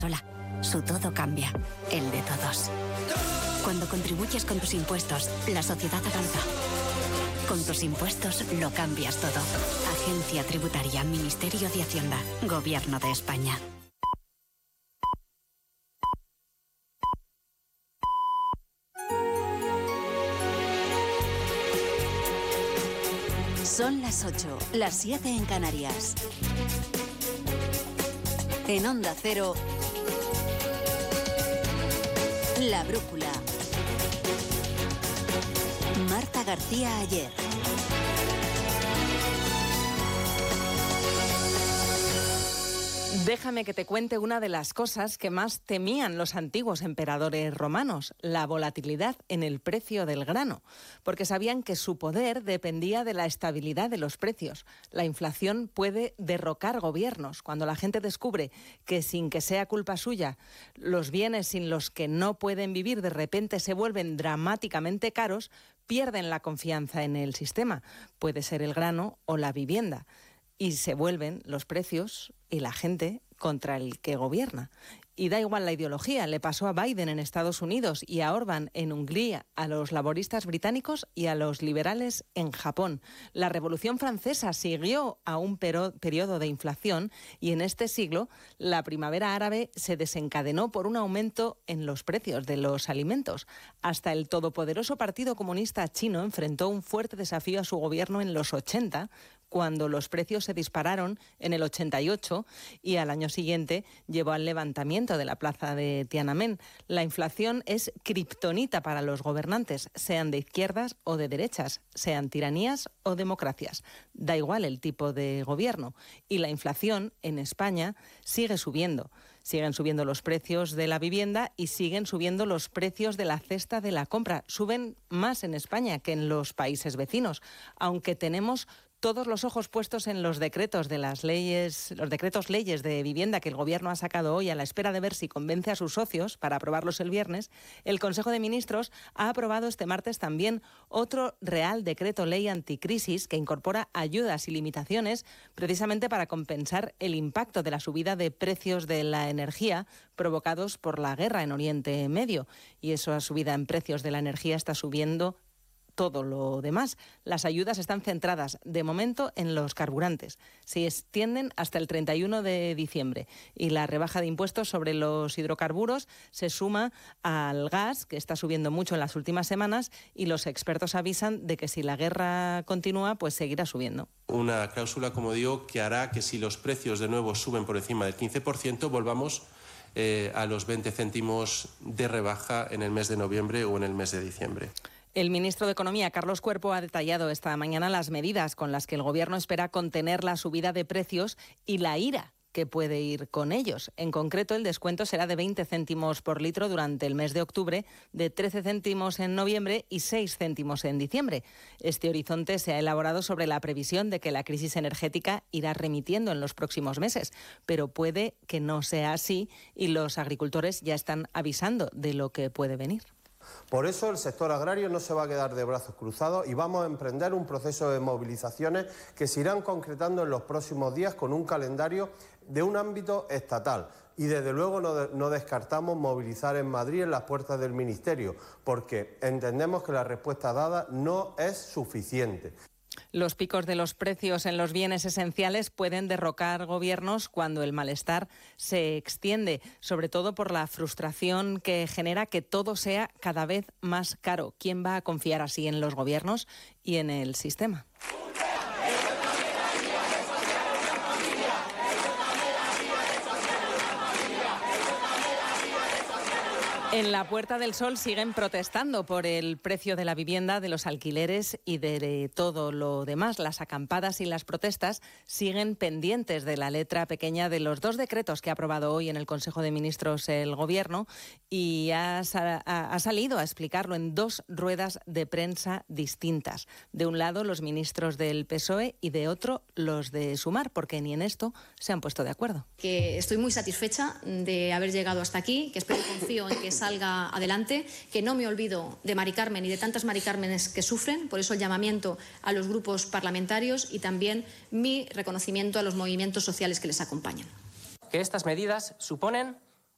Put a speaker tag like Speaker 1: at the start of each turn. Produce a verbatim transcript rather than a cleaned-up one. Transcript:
Speaker 1: Sola. Su todo cambia. El de todos. Cuando contribuyes con tus impuestos, la sociedad avanza. Con tus impuestos lo cambias todo. Agencia Tributaria, Ministerio de Hacienda, Gobierno de España.
Speaker 2: Son las ocho, las siete en Canarias. En Onda Cero, La Brújula. Marta García Ayer.
Speaker 3: Déjame que te cuente una de las cosas que más temían los antiguos emperadores romanos, la volatilidad en el precio del grano, porque sabían que su poder dependía de la estabilidad de los precios. La inflación puede derrocar gobiernos. Cuando la gente descubre que sin que sea culpa suya, los bienes sin los que no pueden vivir de repente se vuelven dramáticamente caros, pierden la confianza en el sistema. Puede ser el grano o la vivienda. Y se vuelven los precios y la gente contra el que gobierna. Y da igual la ideología, le pasó a Biden en Estados Unidos y a Orbán en Hungría, a los laboristas británicos y a los liberales en Japón. La Revolución Francesa siguió a un periodo de inflación y en este siglo la primavera árabe se desencadenó por un aumento en los precios de los alimentos. Hasta el todopoderoso Partido Comunista Chino enfrentó un fuerte desafío a su gobierno en los ochenta, cuando los precios se dispararon en el ochenta y ocho y al año siguiente llevó al levantamiento de la plaza de Tiananmen. La inflación es kriptonita para los gobernantes, sean de izquierdas o de derechas, sean tiranías o democracias. Da igual el tipo de gobierno. Y la inflación en España sigue subiendo. Siguen subiendo los precios de la vivienda y siguen subiendo los precios de la cesta de la compra. Suben más en España que en los países vecinos, aunque tenemos todos los ojos puestos en los decretos de las leyes, los decretos leyes de vivienda que el Gobierno ha sacado hoy a la espera de ver si convence a sus socios para aprobarlos el viernes. El Consejo de Ministros ha aprobado este martes también otro Real Decreto Ley Anticrisis que incorpora ayudas y limitaciones precisamente para compensar el impacto de la subida de precios de la energía provocados por la guerra en Oriente Medio. Y esa subida en precios de la energía está subiendo todo lo demás. Las ayudas están centradas de momento en los carburantes. Se extienden hasta el treinta y uno de diciembre y la rebaja de impuestos sobre los hidrocarburos se suma al gas, que está subiendo mucho en las últimas semanas, y los expertos avisan de que si la guerra continúa, pues seguirá subiendo.
Speaker 4: Una cláusula, como digo, que hará que si los precios de nuevo suben por encima del quince por ciento, volvamos eh, a los veinte céntimos de rebaja en el mes de noviembre o en el mes de diciembre.
Speaker 3: El ministro de Economía, Carlos Cuerpo, ha detallado esta mañana las medidas con las que el Gobierno espera contener la subida de precios y la ira que puede ir con ellos. En concreto, el descuento será de veinte céntimos por litro durante el mes de octubre, de trece céntimos en noviembre y seis céntimos en diciembre. Este horizonte se ha elaborado sobre la previsión de que la crisis energética irá remitiendo en los próximos meses, pero puede que no sea así y los agricultores ya están avisando de lo que puede venir.
Speaker 5: Por eso el sector agrario no se va a quedar de brazos cruzados y vamos a emprender un proceso de movilizaciones que se irán concretando en los próximos días con un calendario de un ámbito estatal. Y desde luego no, no descartamos movilizar en Madrid en las puertas del Ministerio, porque entendemos que la respuesta dada no es suficiente.
Speaker 3: Los picos de los precios en los bienes esenciales pueden derrocar gobiernos cuando el malestar se extiende, sobre todo por la frustración que genera que todo sea cada vez más caro. ¿Quién va a confiar así en los gobiernos y en el sistema? En la Puerta del Sol siguen protestando por el precio de la vivienda, de los alquileres y de todo lo demás. Las acampadas y las protestas siguen pendientes de la letra pequeña de los dos decretos que ha aprobado hoy en el Consejo de Ministros el Gobierno y ha, ha, ha salido a explicarlo en dos ruedas de prensa distintas. De un lado los ministros del P S O E y de otro los de Sumar, porque ni en esto se han puesto de acuerdo.
Speaker 6: Que estoy muy satisfecha de haber llegado hasta aquí, que espero y confío en que salga adelante, que no me olvido de Mari Carmen y de tantas Mari Cármenes que sufren, por eso el llamamiento a los grupos parlamentarios y también mi reconocimiento a los movimientos sociales que les acompañan.
Speaker 7: Que estas medidas suponen